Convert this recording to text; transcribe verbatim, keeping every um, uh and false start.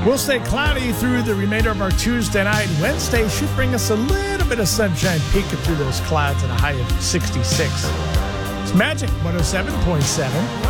We'll stay cloudy through the remainder of our Tuesday night. Wednesday should bring us a little bit of sunshine peeking through those clouds at a high of sixty-six. It's Magic one oh seven point seven.